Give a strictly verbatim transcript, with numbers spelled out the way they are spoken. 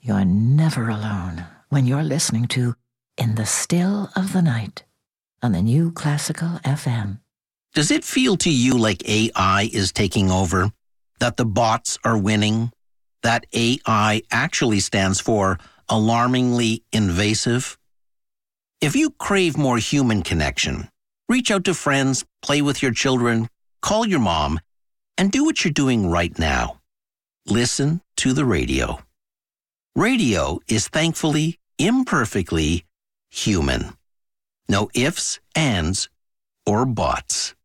You're never alone when you're listening to In the Still of the Night on the New Classical F M. Does it feel to you like A I is taking over? That the bots are winning? That A I actually stands for alarmingly invasive? If you crave more human connection, reach out to friends, play with your children, call your mom, and do what you're doing right now. Listen to the radio. Radio is thankfully, imperfectly human. No ifs, ands, or buts.